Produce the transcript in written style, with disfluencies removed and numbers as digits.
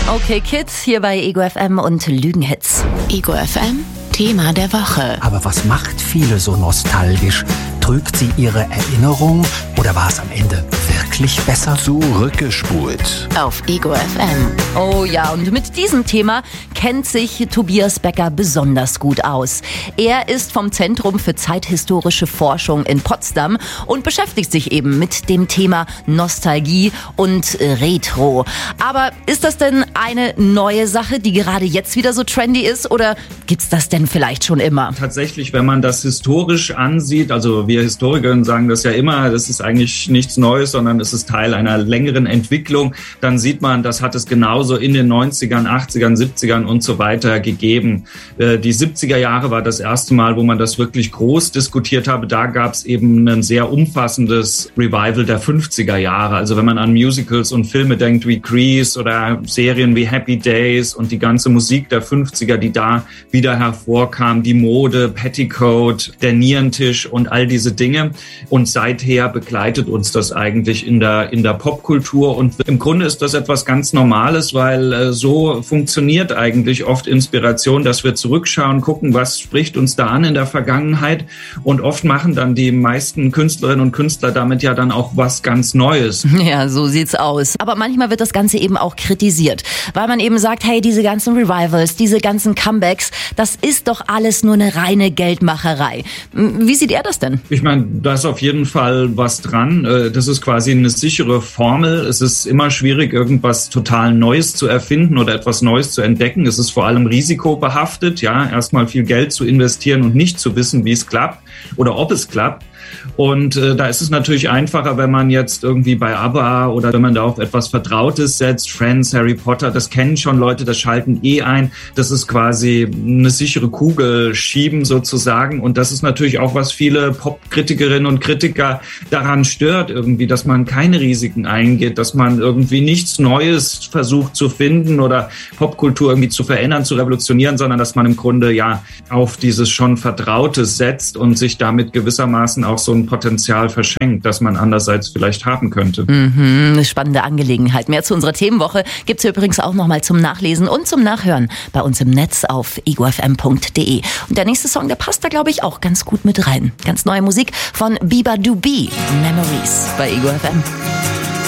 Okay, Kids, hier bei Ego FM und Lügenhits. Ego FM, Thema der Woche. Aber was macht viele so nostalgisch? Trügt sie ihre Erinnerung oder war es am Ende wirklich besser? Zurückgespult. Auf Ego FM. Oh ja, und mit diesem Thema kennt sich Tobias Becker besonders gut aus. Er ist vom Zentrum für zeithistorische Forschung in Potsdam und beschäftigt sich eben mit dem Thema Nostalgie und Retro. Aber ist das denn eine neue Sache, die gerade jetzt wieder so trendy ist, oder gibt's das denn vielleicht schon immer? Tatsächlich, wenn man das historisch ansieht, also wir Historiker sagen das ja immer, das ist eigentlich nichts Neues, sondern es ist Teil einer längeren Entwicklung, dann sieht man, das hat es genauso in den 90ern, 80ern, 70ern und so weiter gegeben. Die 70er Jahre war das erste Mal, wo man das wirklich groß diskutiert habe. Da gab es eben ein sehr umfassendes Revival der 50er Jahre. Also wenn man an Musicals und Filme denkt wie Grease oder Serien wie Happy Days und die ganze Musik der 50er, die da wieder hervorkam, die Mode, Petticoat, der Nierentisch und all diese Dinge. Und seither begleitet uns das eigentlich in der Popkultur. Und im Grunde ist das etwas ganz Normales, weil so funktioniert eigentlich oft Inspiration, dass wir zurückschauen, gucken, was spricht uns da an in der Vergangenheit. Und oft machen dann die meisten Künstlerinnen und Künstler damit ja dann auch was ganz Neues. Ja, so sieht's aus. Aber manchmal wird das Ganze eben auch kritisiert, weil man eben sagt, hey, diese ganzen Revivals, diese ganzen Comebacks, das ist doch alles nur eine reine Geldmacherei. Wie sieht er das denn? Ich meine, da ist auf jeden Fall was dran. Das ist quasi eine sichere Formel. Es ist immer schwierig, irgendwas total Neues zu erfinden oder etwas Neues zu entdecken. Es ist vor allem risikobehaftet, ja, erstmal viel Geld zu investieren und nicht zu wissen, wie es klappt oder ob es klappt. Und da ist es natürlich einfacher, wenn man jetzt irgendwie bei ABBA oder wenn man da auf etwas Vertrautes setzt, Friends, Harry Potter, das kennen schon Leute, das schalten ein. Das ist quasi eine sichere Kugel schieben sozusagen. Und das ist natürlich auch, was viele Popkritikerinnen und Kritiker daran stört irgendwie, dass man keine Risiken eingeht, dass man irgendwie nichts Neues versucht zu finden oder Popkultur irgendwie zu verändern, zu revolutionieren, sondern dass man im Grunde ja auf dieses schon Vertrautes setzt und sich damit gewissermaßen auch so ein Potenzial verschenkt, das man andererseits vielleicht haben könnte. Eine spannende Angelegenheit. Mehr zu unserer Themenwoche gibt's übrigens auch nochmal zum Nachlesen und zum Nachhören bei uns im Netz auf egofm.de. Und der nächste Song, der passt da, glaube ich, auch ganz gut mit rein. Ganz neue Musik von Biba Dubi, Memories bei Ego FM.